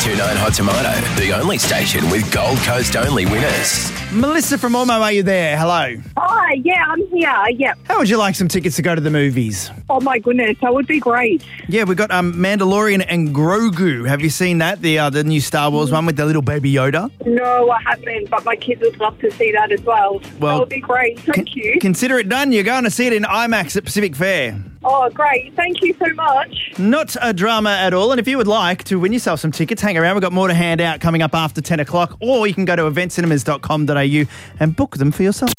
1029 Hot Tomato, the only station with Gold Coast only winners. Melissa from Ormo, are you there? Hello. Hi, yeah, I'm here. Yeah. How would you like some tickets to go to the movies? Oh my goodness, that would be great. Yeah, we've got Mandalorian and Grogu. Have you seen that? The new Star Wars one with the little baby Yoda? No, I haven't, but my kids would love to see that as well. Well, that would be great. Thank you. Consider it done. You're going to see it in IMAX at Pacific Fair. Oh, great. Thank you so much. Not a drama at all. And if you would like to win yourself some tickets, hang around. We've got more to hand out coming up after 10 o'clock. Or you can go to eventcinemas.com.au and book them for yourself.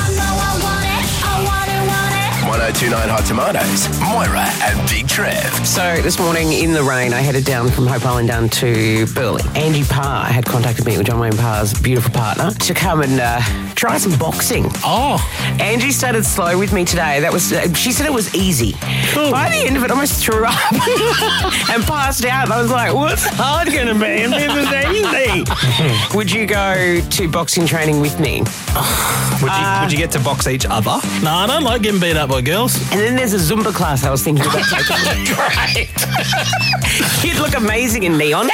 1029 Hot Tomatoes, Moira and Big Trev. So this morning in the rain, I headed down from Hope Island down to Burleigh. Angie Parr had contacted me with John Wayne Parr's beautiful partner to come and try some boxing. Oh. Angie started slow with me today. She said it was easy. Cool. By the end of it, I almost threw up and passed out. I was like, what's hard going to be? And this is easy. Would you go to boxing training with me? Would you get to box each other? No, I don't like getting beat up by girls. And then there's a Zumba class I was thinking about taking. Great. You'd look amazing in neon.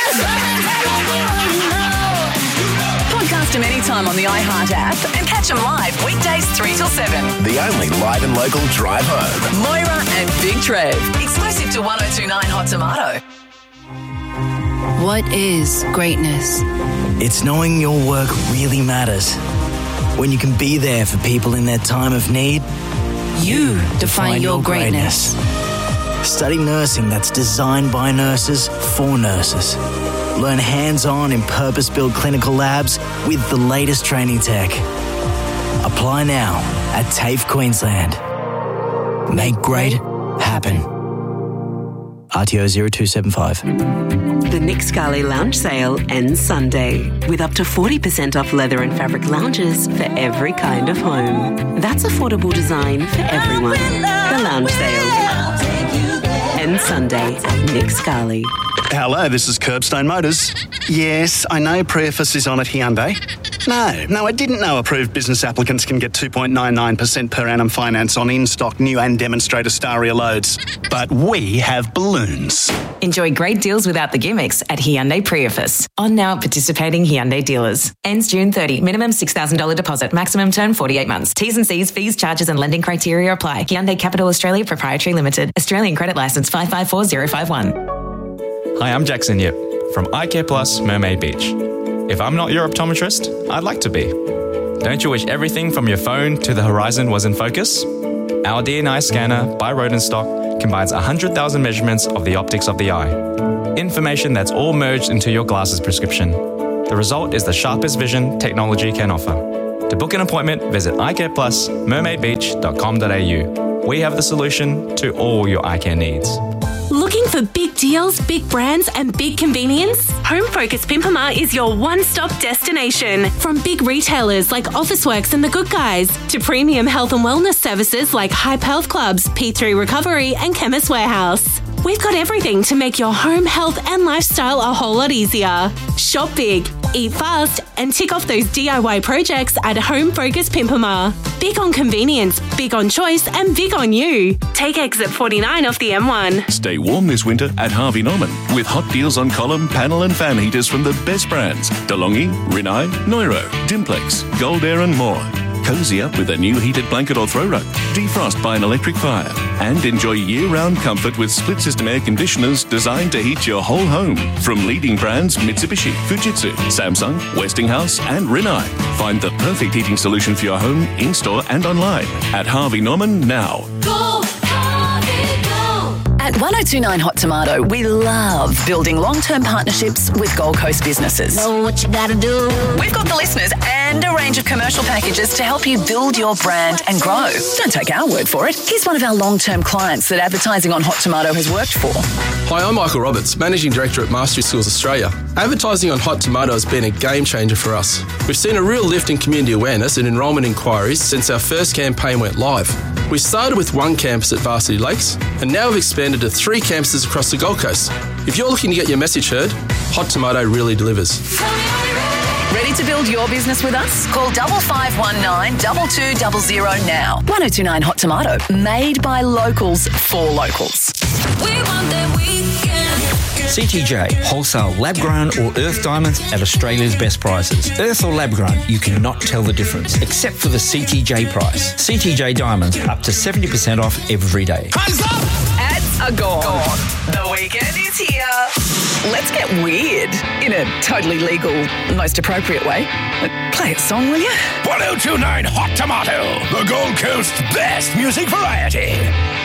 Podcast them anytime on the iHeart app and catch them live weekdays 3 till 7. The only live and local drive home. Moira and Big Trev. Exclusive to 1029 Hot Tomato. What is greatness? It's knowing your work really matters. When you can be there for people in their time of need. You define your greatness. Study nursing that's designed by nurses for nurses. Learn hands-on in purpose-built clinical labs with the latest training tech. Apply now at TAFE Queensland. Make great happen. RTO 0275. The Nick Scali Lounge Sale ends Sunday with up to 40% off leather and fabric lounges for every kind of home. That's affordable design for everyone. The Lounge Sale ends Sunday at Nick Scali. Hello, this is Curbstone Motors. Yes, I know Prius is on at Hyundai. No, I didn't know approved business applicants can get 2.99% per annum finance on in-stock new and demonstrator Staria loads. But we have balloons. Enjoy great deals without the gimmicks at Hyundai Prius. On now at participating Hyundai dealers. Ends June 30. Minimum $6,000 deposit. Maximum term 48 months. T's and C's, fees, charges and lending criteria apply. Hyundai Capital Australia Proprietary Limited. Australian credit licence 554051. Hi, I'm Jackson Yip from iCare Plus Mermaid Beach. If I'm not your optometrist, I'd like to be. Don't you wish everything from your phone to the horizon was in focus? Our DNI scanner by Rodenstock combines 100,000 measurements of the optics of the eye. Information that's all merged into your glasses prescription. The result is the sharpest vision technology can offer. To book an appointment, visit icareplusmermaidbeach.com.au. We have the solution to all your eye care needs. Looking for big deals, big brands and big convenience? Home Focus Pimpama is your one-stop destination. From big retailers like Officeworks and The Good Guys to premium health and wellness services like Hype Health Clubs, P3 Recovery and Chemist Warehouse. We've got everything to make your home, health and lifestyle a whole lot easier. Shop big, eat fast and tick off those DIY projects at Home Focus Pimpama. Big on convenience, big on choice and big on you. Take exit 49 off the M1. Stay warm this winter at Harvey Norman with hot deals on column, panel and fan heaters from the best brands. DeLonghi, Rinnai, Neuro, Dimplex, Gold Air and more. Cozy up with a new heated blanket or throw rug. Defrost by an electric fire. And enjoy year-round comfort with split-system air conditioners designed to heat your whole home. From leading brands Mitsubishi, Fujitsu, Samsung, Westinghouse and Rinnai. Find the perfect heating solution for your home, in-store and online. At Harvey Norman now. Go, Harvey, go! At 1029 Hot Tomato, we love building long-term partnerships with Gold Coast businesses. Know what you gotta do. We've got the listeners and a range of commercial packages to help you build your brand and grow. Don't take our word for it. Here's one of our long-term clients that advertising on Hot Tomato has worked for. Hi, I'm Michael Roberts, Managing Director at Mastery Schools Australia. Advertising on Hot Tomato has been a game changer for us. We've seen a real lift in community awareness and enrolment inquiries since our first campaign went live. We started with one campus at Varsity Lakes and now have expanded to 3 campuses across the Gold Coast. If you're looking to get your message heard, Hot Tomato really delivers. Ready to build your business with us? Call 5519 2200 now. 1029 Hot Tomato, made by locals for locals. We want that weekend. CTJ, wholesale lab-grown or earth diamonds at Australia's best prices. Earth or lab-grown, you cannot tell the difference, except for the CTJ price. CTJ diamonds, up to 70% off every day. Hands up! Ads are gone. The weekend is here. Let's get weird in a totally legal, most appropriate way. Play a song, will you? 1029 Hot Tomato, the Gold Coast's best music variety.